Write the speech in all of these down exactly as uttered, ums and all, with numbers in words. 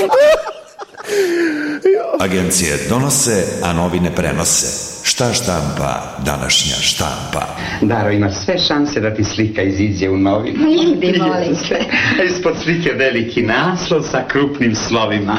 Agencije donose, a novine prenose. Šta štampa današnja štampa? Daro, imaš sve šanse da ti slika iziđe u novinu. Idi, molim se. Ispod slike veliki naslov sa krupnim slovima.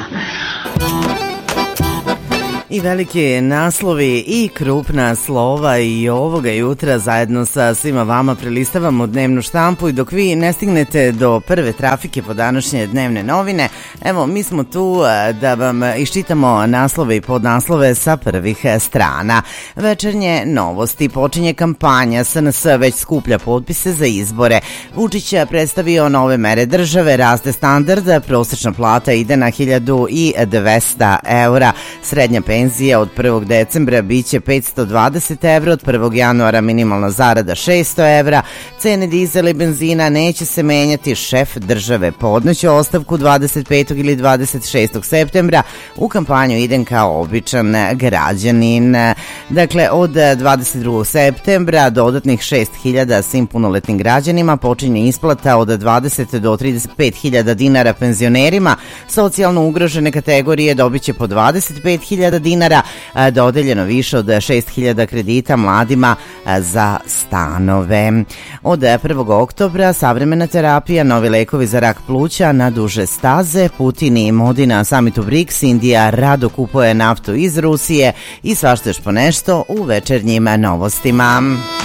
I veliki naslovi i krupna slova i ovoga jutra zajedno sa svima vama prelistavamo dnevnu štampu i dok vi ne stignete do prve trafike po današnje dnevne novine, evo mi smo tu da vam iščitamo naslove i podnaslove sa prvih strana. Večernje novosti, počinje kampanja, S N S već skuplja potpise za izbore. Vučić predstavio nove mere države, raste standard, prosečna plata ide na hiljadu dvesta eura, srednja penzija Penzija od prvog decembra biće petsto dvadeset evra, od prvog januara minimalna zarada šesto evra, cene dizela i benzina neće se menjati, šef države podneće ostavku dvadeset petog ili dvadeset šestog septembra, u kampanju idem kao običan građanin. Dakle, od dvadeset drugog septembra dodatnih šest hiljada svim punoletnim građanima, počinje isplata od dvadeset do trideset pet hiljada dinara penzionerima, socijalno ugrožene kategorije dobit će po dvadeset pet hiljada dinara, dodeljeno više od šest hiljada kredita mladima za stanove. Od prvog oktobra savremena terapija, novi lekovi za rak pluća na duže staze, Putin i Modi na samitu BRICS, Indija rado kupuje naftu iz Rusije i svašta još po nešto u večernjim novostima.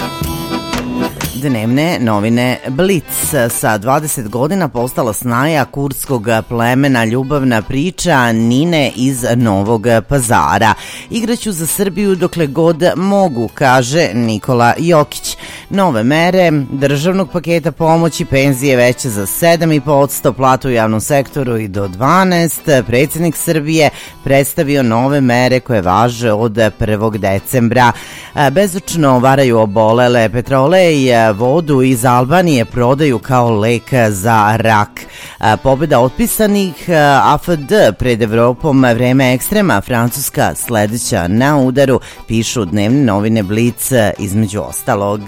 Dnevne novine Blic. Sa dvadeset godina postala snaja kurdskog plemena ljubavna priča Nine iz Novog Pazara. Igraću za Srbiju dokle god mogu, kaže Nikola Jokić. Nove mere državnog paketa pomoći, penzije veće za sedam i po posto, platu u javnom sektoru i do dvanaest. Predsjednik Srbije predstavio nove mere koje važe od prvog decembra. Bezočno varaju obolele, petrolej, vodu iz Albanije prodaju kao lek za rak. Pobjeda otpisanih, A F D pred Evropom, vreme ekstrema, Francuska sledeća na udaru, pišu dnevne novine Blic između ostalog.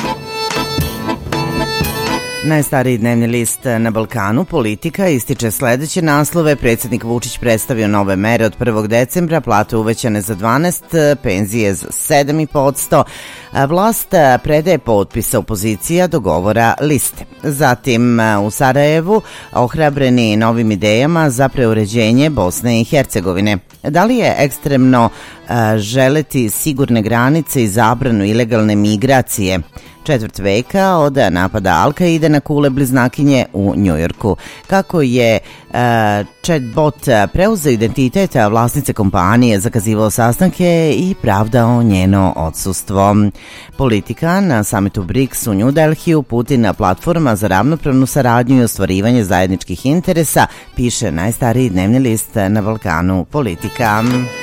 Najstariji dnevni list na Balkanu, Politika, ističe sledeće naslove. Predsjednik Vučić predstavio nove mere od prvog decembra, plate uvećane za dvanaest, penzije za sedam i po posto. Vlast predaje potpise, opozicija dogovora liste. Zatim u Sarajevu ohrabreni novim idejama za preuređenje Bosne i Hercegovine. Da li je ekstremno želeti sigurne granice i zabranu ilegalne migracije? Četvrt veka od napada Al-Kaide na kule bliznakinje u Njujorku. Kako je uh, chatbot preuzeo identitet vlasnice kompanije, zakazivao sastanke i pravdao njeno odsustvo. Politika na samitu BRICS u New Delhiju, Putin platforma za ravnopravnu saradnju i ostvarivanje zajedničkih interesa, piše najstariji dnevni list na Balkanu, Politika.